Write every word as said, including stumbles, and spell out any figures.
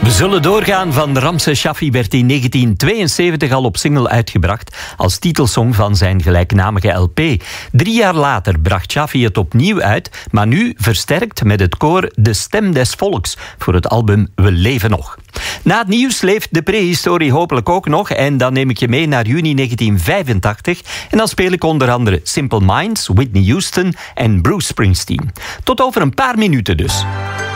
We zullen doorgaan. Van Ramses Shaffi werd in negentien tweeënzeventig al op single uitgebracht als titelsong van zijn gelijknamige L P. Drie jaar later bracht Shaffi het opnieuw uit, maar nu versterkt met het koor De Stem des Volks voor het album We Leven Nog. Na het nieuws leeft de prehistorie hopelijk ook nog en dan neem ik je mee naar juni negentien vijfentachtig en dan speel ik onder andere Simple Minds, Whitney Houston en Bruce Springsteen. Tot over een paar minuten dus.